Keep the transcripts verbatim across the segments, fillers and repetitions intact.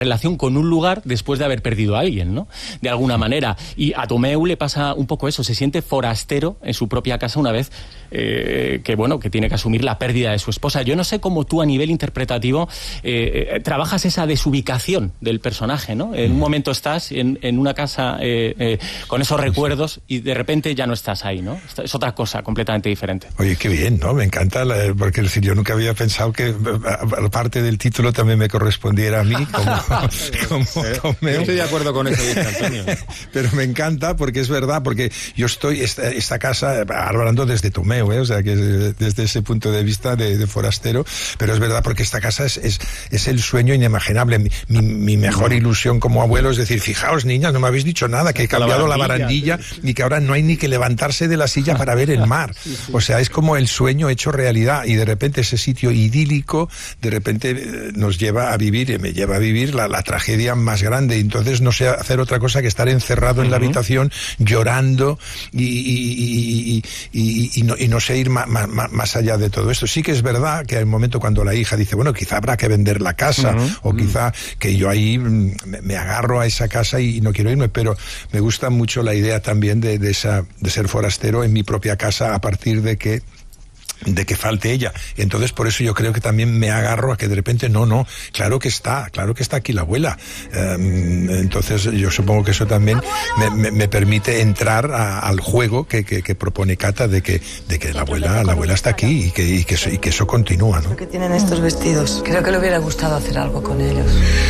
relación con un lugar después de haber perdido a alguien, ¿no? De alguna manera. Y a Tomeu le pasa un poco eso, se siente forastero en su propia casa una vez eh, que, bueno, que tiene que asumir la pérdida de su esposa. Yo no sé cómo tú a nivel interpretativo eh, eh, trabajas esa desubicación del personaje, ¿no? En un momento estás en, en una casa eh, eh, con esos recuerdos y de repente ya no estás ahí, ¿no? Es otra cosa completamente diferente. Oye, qué bien, ¿no? Me encanta, la, porque es decir, yo nunca había pensado que parte del título también me correspondiera a mí, como... como Tomeu. Estoy de acuerdo con eso, dice Antonio. Pero me encanta porque es verdad, porque yo estoy, esta, esta casa, hablando desde Tomeu, ¿eh? O sea, que desde ese punto de vista de, de forastero, pero es verdad porque esta casa es, es, es el sueño inimaginable. Mi, mi, mi mejor ilusión como abuelo es decir, fijaos, niñas, no me habéis dicho nada, que he cambiado la barandilla y que ahora no hay ni que levantarse de la silla para ver el mar. O sea, es como el sueño hecho realidad y de repente ese sitio idílico, de repente nos lleva a vivir, y me lleva a vivir la, la tragedia más grande, entonces no sé hacer otra cosa que estar encerrado en la habitación llorando y, y, y, y, y, no, y no sé ir ma, ma, ma, más allá de todo esto. Sí que es verdad que hay un momento cuando la hija dice, bueno, quizá habrá que vender la casa, uh-huh. o quizá que yo ahí me, me agarro a esa casa y, y no quiero irme, pero me gusta mucho la idea también de, de, esa, de ser forastero en mi propia casa a partir de que de que falte ella. Entonces por eso yo creo que también me agarro a que de repente no, no, claro que está, claro que está aquí la abuela. Um, entonces yo supongo que eso también me, me, me permite entrar a, al juego que, que, que propone Cata de que, de que la abuela, la abuela está aquí y que, y que, eso, y que eso continúa, ¿no? ¿Qué tienen estos vestidos? Creo que le hubiera gustado hacer algo con ellos.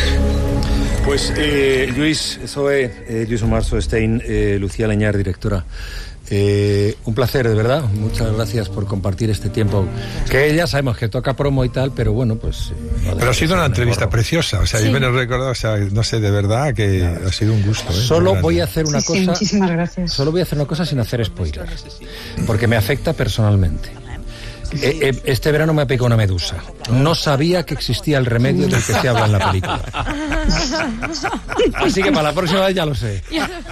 Pues eh, Lluís, Zoe, eh, Lluís Omar Soestein, eh, Lucía Leñar, directora. Eh, un placer, de verdad. Muchas gracias por compartir este tiempo. Que ya sabemos que toca promo y tal, pero bueno, pues... Eh, no pero ha sido una entrevista preciosa. O sea, sí. Yo me lo he recordado, o sea, no sé, de verdad que claro. Ha sido un gusto. ¿eh? Solo voy a hacer una sí, cosa... Sí, muchísimas gracias. Solo voy a hacer una cosa sin hacer spoiler. Porque me afecta personalmente. Eh, eh, este verano me ha picado una medusa. No sabía que existía el remedio del que se habla en la película. Así que para la próxima vez ya lo sé.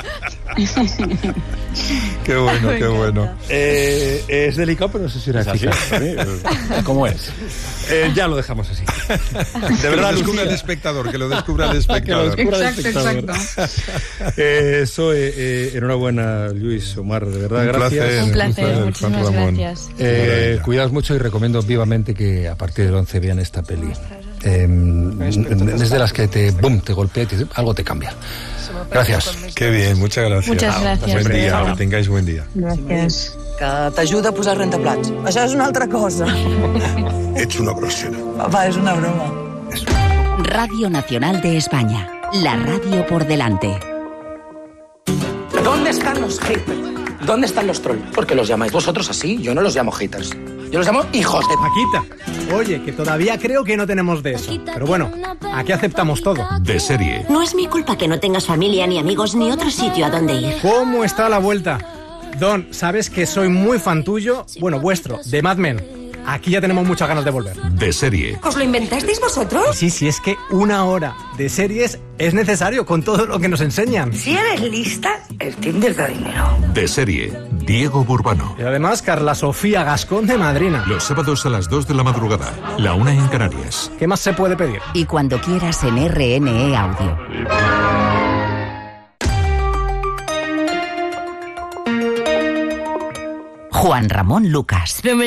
Qué bueno, qué bueno. Eh, es delicado, pero no sé si era eficaz. ¿Cómo es? Eh, ya lo dejamos así. De verdad, que lo descubra el espectador, que lo descubra el espectador. Que lo descubra exacto, el espectador. exacto. Eh, eso, eh, eh, enhorabuena, Lluís, Omar, de verdad, un gracias. Placer, un placer, un placer muchísimas gracias. Eh, cuidaos mucho y recomiendo vivamente que a partir del once vean esta peli. Eh, es de las que te, boom, te golpea y te, algo te cambia. Gracias. Qué bien, muchas gracias. Muchas gracias. Buen día, que tengáis buen día. Gracias. Que t'ajuda a posar rentaplats. Això és una altra cosa. Ets una grosera. Papá, es una broma. Radio Nacional de España. La radio por delante. ¿Dónde están los haters? ¿Dónde están los trolls? Porque los llamáis vosotros así. Yo no los llamo haters. Yo los llamo hijos de... Paquita, oye, que todavía creo que no tenemos de eso. Pero bueno, aquí aceptamos todo. De serie. No es mi culpa que no tengas familia, ni amigos, ni otro sitio a donde ir. ¿Cómo está la vuelta? Don, sabes que soy muy fan tuyo, bueno, vuestro, de Mad Men. Aquí ya tenemos muchas ganas de volver. De serie. ¿Os lo inventasteis vosotros? Sí, sí, es que una hora de series es necesario con todo lo que nos enseñan. Si eres lista, el Tinder da dinero. De serie. Diego Burbano. Y además, Carla Sofía Gascón de madrina. Los sábados a las dos de la madrugada. La una en Canarias. ¿Qué más se puede pedir? Y cuando quieras en R N E Audio. Juan Ramón Lucas.